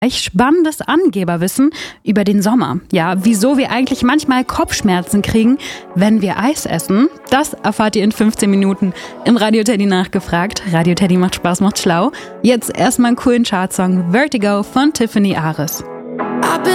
Spannendes Angeberwissen über den Sommer. Ja, wieso wir eigentlich manchmal Kopfschmerzen kriegen, wenn wir Eis essen. Das erfahrt ihr in 15 Minuten im Radio Teddy nachgefragt. Radio Teddy macht Spaß, macht schlau. Jetzt erstmal einen coolen Chartsong Vertigo von Tiffany Ares.